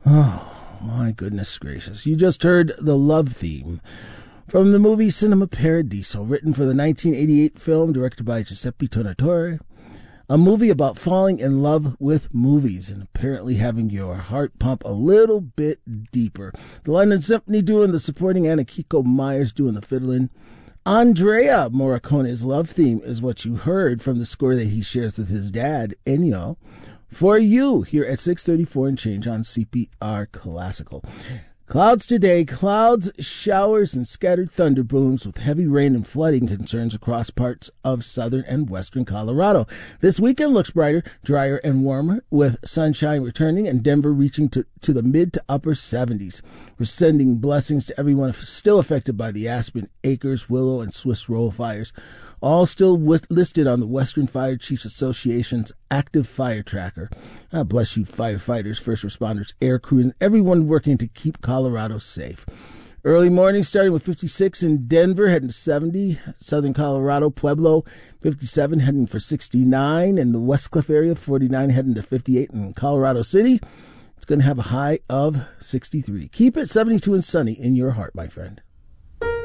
Oh, my goodness gracious. You just heard the love theme from the movie Cinema Paradiso, written for the 1988 film directed by Giuseppe Tornatore, a movie about falling in love with movies and apparently having your heart pump a little bit deeper. The London Symphony doing the supporting and Kiko Myers doing the fiddling. Andrea Morricone's love theme is what you heard from the score that he shares with his dad, Ennio, for you here at 6:34 and change on CPR Classical. Clouds today, clouds, showers, and scattered thunder booms with heavy rain and flooding concerns across parts of southern and western Colorado. This weekend looks brighter, drier, and warmer, with sunshine returning and Denver reaching to the mid to upper 70s. We're sending blessings to everyone still affected by the Aspen, Acres, Willow, and Swiss Roll fires, all still listed on the Western Fire Chiefs Association's active fire tracker. God bless you, firefighters, first responders, air crew, and everyone working to keep Colorado safe. Early morning starting with 56 in Denver, heading to 70. Southern Colorado, Pueblo, 57, heading for 69. In the West Cliff area, 49, heading to 58. In Colorado City, it's going to have a high of 63. Keep it 72 and sunny in your heart, my friend.